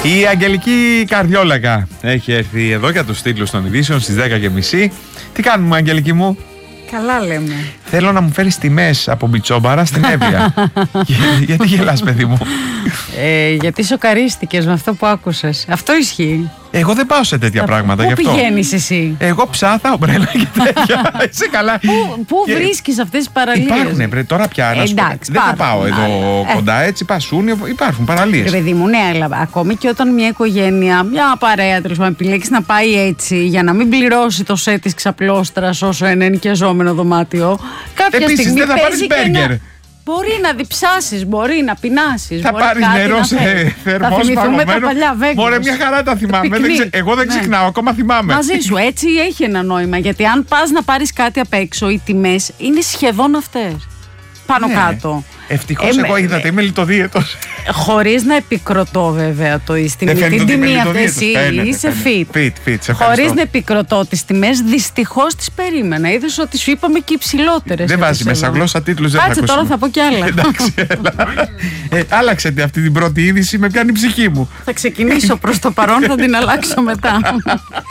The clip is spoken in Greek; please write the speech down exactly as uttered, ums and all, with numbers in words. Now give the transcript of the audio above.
Η Αγγελική Καρδιόλακα έχει έρθει εδώ για τους τίτλους των ειδήσεων στις δέκα και μισή. Τι κάνουμε, Αγγελική μου? Καλά λέμε. Θέλω να μου φέρεις τιμές από Μπιτσόμπαρα στην Εύβοια. Γιατί γελάς, παιδί μου? Ε, γιατί σοκαρίστηκες με αυτό που άκουσες. Αυτό ισχύει. Εγώ δεν πάω σε τέτοια Α, πράγματα. Πού γι' αυτό. πηγαίνεις εσύ? Εγώ ψάθα, ομπρέλα και τέτοια. Είσαι καλά. Πού, πού Και... βρίσκεις αυτές τις παραλίες? Υπάρχουν, βρε, τώρα πια. Ε, να σου πω, εντάξει, δεν θα υπάρχουν, πάω εδώ ε. κοντά, έτσι πασούν, υπάρχουν παραλίες. Ρε παιδί μου, ναι, αλλά ακόμη και όταν μια οικογένεια, μια παρέα τέλος πάντων, επιλέξει να πάει έτσι για να μην πληρώσει το σετ της ξαπλώστρας όσο ένα ενοικιαζόμενο δωμάτιο, κάποια Επίσης, στιγμή δεν θα πάρεις παίζει και μπέργκερ. ένα... Μπορεί να διψάσεις, μπορεί να πεινάσεις. Θα πάρεις νερό σε θερμό Θα θυμηθούμε τα παλιά Vegas. Μωρέ, μια χαρά τα θυμάμαι. Δεν ξε... Εγώ δεν Ναι. ξεχνάω, ακόμα θυμάμαι. Μαζί σου, έτσι έχει ένα νόημα. Γιατί αν πας να πάρεις κάτι απ' έξω, οι τιμές είναι σχεδόν αυτές. Πάνω Ναι. κάτω. Ευτυχώς Ε, εγώ ε, είδατε, είμαι λιτοδίαιτος. Χωρίς να επικροτώ βέβαια το στην Δεν φαίνεται την ότι είμαι τιμή αυτή, λιτοδίαιτος. εσύ Φαίνεται, είσαι φαίνεται. fit. Fit, fit, σε ευχαριστώ. Χωρίς να επικροτώ τις τιμές, δυστυχώς τις περίμενα. Είδες ότι σου είπαμε και υψηλότερες. Δεν βάζει μέσα γλώσσα τίτλους, δεν θα Κάτσε τώρα, ακούσουμε. θα πω κι άλλα. Εντάξει, έλα. Ε, άλλαξε αυτή την πρώτη είδηση, με πιάνει η ψυχή μου. Θα ξεκινήσω προς το παρόν, θα την αλλάξω μετά.